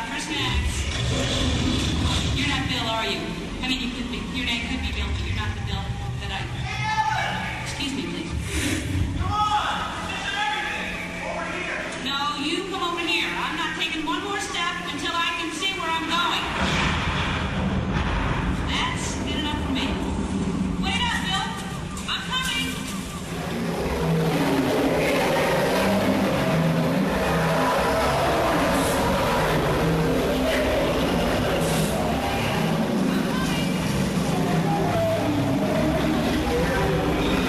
for snacks. You're not Bill, are you? I mean, you could be. Your name could be Bill, but you're not.